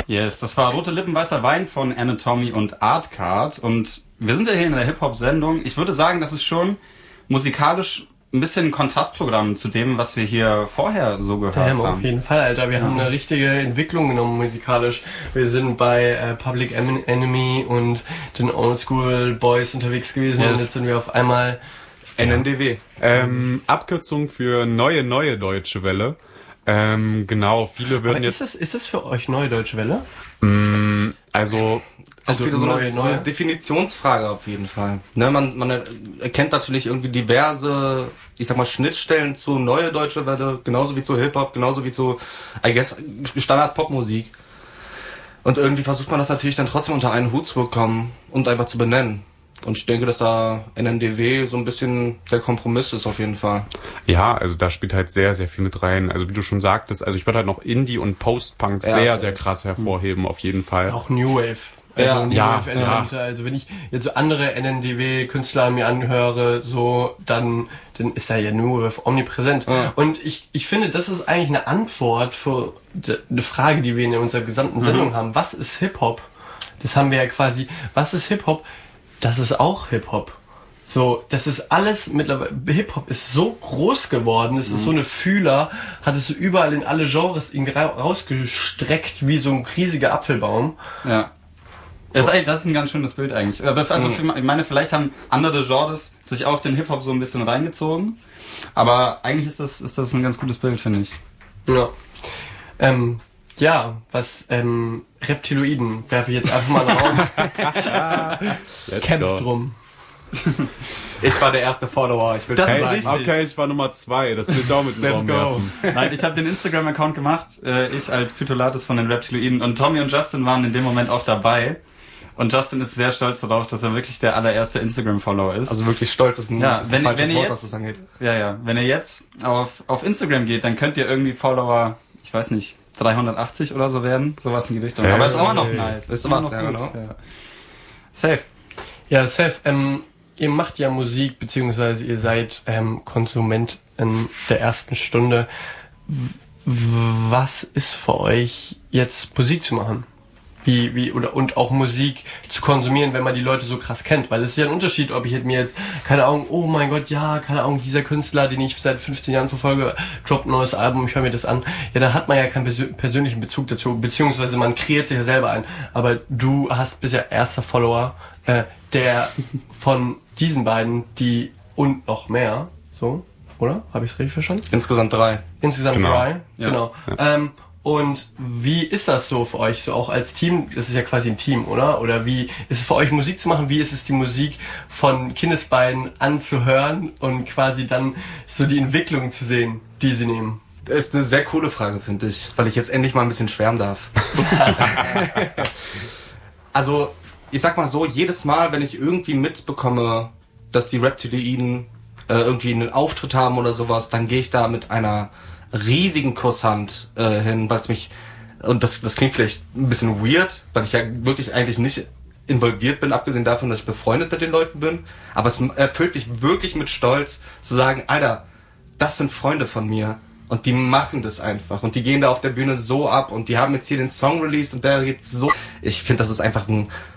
Yes, das war Rote Lippen, weißer Wein von Anatomy und Artcard. Und wir sind ja hier in der Hip-Hop-Sendung. Ich würde sagen, das ist schon musikalisch ein bisschen ein Kontrastprogramm zu dem, was wir hier vorher so gehört haben. Auf jeden Fall, Alter. Wir haben eine richtige Entwicklung genommen musikalisch. Wir sind bei Public Enemy und den Oldschool Boys unterwegs gewesen und jetzt sind wir auf einmal NNDW. Abkürzung für neue Deutsche Welle. Genau, viele würden jetzt... Ist das für euch Neue Deutsche Welle? Also wieder so eine Definitionsfrage auf jeden Fall. Ne, man erkennt natürlich irgendwie diverse, ich sag mal, Schnittstellen zu Neue Deutsche Welle, genauso wie zu Hip-Hop, genauso wie zu, I guess, Standard-Popmusik. Und irgendwie versucht man das natürlich dann trotzdem unter einen Hut zu bekommen und einfach zu benennen. Und ich denke, dass da NNDW so ein bisschen der Kompromiss ist auf jeden Fall. Ja, also da spielt halt sehr, sehr viel mit rein. Also wie du schon sagtest, also ich würde halt noch Indie und Post-Punk sehr krass hervorheben, auf jeden Fall. Auch New Wave. Also New Wave Elemente. Also wenn ich jetzt so andere NNDW-Künstler mir anhöre, so, dann ist da ja New Wave omnipräsent. Ja. Und ich finde, das ist eigentlich eine Antwort für eine Frage, die wir in unserer gesamten Sendung haben. Was ist Hip-Hop? Das haben wir ja quasi. Was ist Hip-Hop? Das ist auch Hip-Hop. So, das ist alles mittlerweile, Hip-Hop ist so groß geworden, es ist so eine Fühler, hat es so überall in alle Genres irgendwie rausgestreckt wie so ein riesiger Apfelbaum. Ja. Das ist ein ganz schönes Bild eigentlich. Aber also ich meine, vielleicht haben andere Genres sich auch den Hip-Hop so ein bisschen reingezogen, aber eigentlich ist das ein ganz gutes Bild, finde ich. Ja. Reptiloiden werfe ich jetzt einfach mal raus. Kämpft drum. Ich war der erste Follower, ich will das sagen. Richtig. Okay, ich war Nummer 2, das will ich auch mit dem Raum werfen. Nein, ich habe den Instagram-Account gemacht, ich als Pytholatus von den Reptiloiden, und Tommy und Justin waren in dem Moment auch dabei. Und Justin ist sehr stolz darauf, dass er wirklich der allererste Instagram-Follower ist. Also wirklich stolz ist ein falsches Wort, was das angeht. Ja. Wenn ihr jetzt auf Instagram geht, dann könnt ihr irgendwie Follower, ich weiß nicht, 380 oder so werden. Sowas in die Richtung. Aber ist immer noch nice. Ist immer noch gut. Genau. Ja. Safe. Ja, safe. Ihr macht ja Musik, beziehungsweise ihr seid Konsument in der ersten Stunde. Was ist für euch jetzt Musik zu machen? Und auch Musik zu konsumieren, wenn man die Leute so krass kennt. Weil es ist ja ein Unterschied, ob ich mir jetzt, keine Ahnung, oh mein Gott, ja, keine Ahnung, dieser Künstler, den ich seit 15 Jahren verfolge, droppt ein neues Album, ich höre mir das an. Ja, da hat man ja keinen persönlichen Bezug dazu, beziehungsweise man kreiert sich ja selber ein. Aber du hast bisher erster Follower, der von diesen beiden, die und noch mehr, so, oder? Habe ich es richtig verstanden? Insgesamt 3. Genau. 3, ja. Genau. Ja. Und wie ist das so für euch, so auch als Team? Das ist ja quasi ein Team, oder? Oder wie ist es für euch, Musik zu machen? Wie ist es, die Musik von Kindesbeinen anzuhören und quasi dann so die Entwicklung zu sehen, die sie nehmen? Das ist eine sehr coole Frage, finde ich, weil ich jetzt endlich mal ein bisschen schwärmen darf. Also, ich sag mal so, jedes Mal, wenn ich irgendwie mitbekomme, dass die Reptiloiden irgendwie einen Auftritt haben oder sowas, dann gehe ich da mit einer riesigen Kusshand hin, weil es mich, und das klingt vielleicht ein bisschen weird, weil ich ja wirklich eigentlich nicht involviert bin, abgesehen davon, dass ich befreundet mit den Leuten bin, aber es erfüllt mich wirklich mit Stolz zu sagen, Alter, das sind Freunde von mir und die machen das einfach und die gehen da auf der Bühne so ab und die haben jetzt hier den Song released und der geht so. Ich finde, das ist einfach ein